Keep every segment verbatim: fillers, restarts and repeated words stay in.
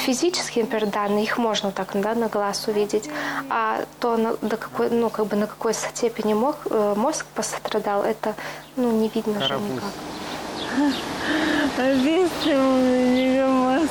физические, например, данные, их можно так, да, на глаз увидеть, а то, на, до какой, ну, как бы на какой степени мозг, мозг пострадал, это, ну, не видно же никак. Объясни мне мозг.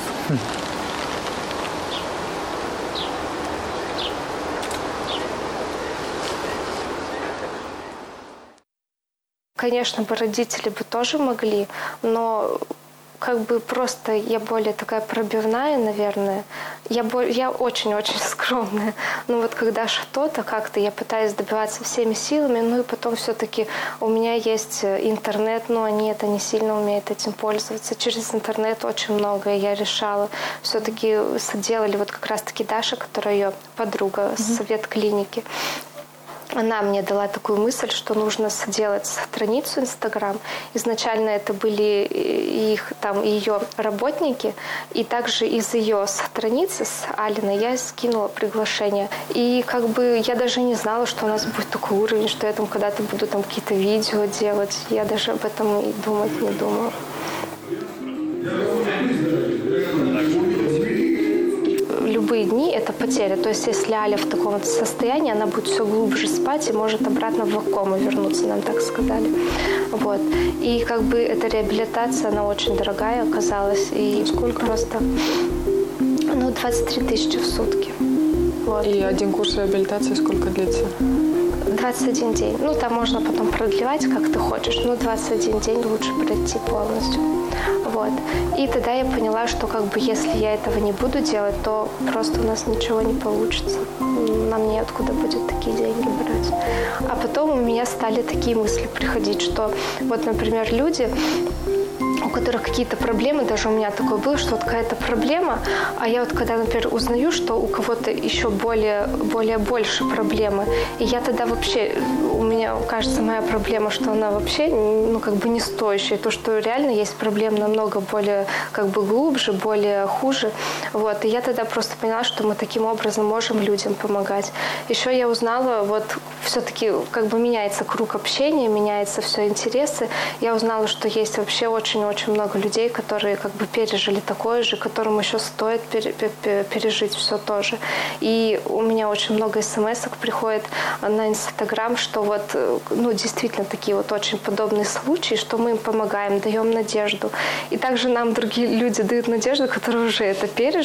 Конечно, бы родители бы тоже могли, но как бы просто я более такая пробивная, наверное. Я, более, я очень-очень скромная. Но вот когда что-то как-то я пытаюсь добиваться всеми силами, ну и потом все-таки у меня есть интернет, но они это не сильно умеют этим пользоваться. Через интернет очень многое я решала. Все-таки делали вот как раз-таки Даша, которая ее подруга, mm-hmm. совет клиники. Она мне дала такую мысль, что нужно сделать страницу Инстаграм. Изначально это были их, там, ее работники, и также из ее страницы с Алиной я скинула приглашение. И как бы я даже не знала, что у нас будет такой уровень, что я там когда-то буду там какие-то видео делать. Я даже об этом и думать не думала. Любые дни – это потеря. То есть если Аля в таком вот состоянии, она будет все глубже спать и может обратно в кому вернуться, нам так сказали. Вот. И как бы эта реабилитация, она очень дорогая оказалась. И сколько просто? Ну, двадцать три тысячи в сутки. Вот. И один курс реабилитации сколько длится? двадцать один день. Ну, там можно потом продлевать, как ты хочешь. Но двадцать один день лучше пройти полностью. Вот. И тогда я поняла, что как бы если я этого не буду делать, то просто у нас ничего не получится. Нам неоткуда будет такие деньги брать. А потом у меня стали такие мысли приходить, что вот, например, люди, у которых какие-то проблемы, даже у меня такое было, что вот какая-то проблема, а я вот когда, например, узнаю, что у кого-то еще более, более больше проблемы, и я тогда вообще, у меня кажется, моя проблема, что она вообще, ну, как бы не стоящая, то, что реально есть проблем намного более, как бы глубже, более хуже, вот, и я тогда просто поняла, что мы таким образом можем людям помогать. Еще я узнала, вот, все-таки, как бы меняется круг общения, меняются все интересы, я узнала, что есть вообще очень-очень очень много людей, которые как бы пережили такое же, которым еще стоит пережить все то же. И у меня очень много смс-ок приходит на Инстаграм, что вот, ну, действительно такие вот очень подобные случаи, что мы им помогаем, даем надежду. И также нам другие люди дают надежду, которые уже это пережили.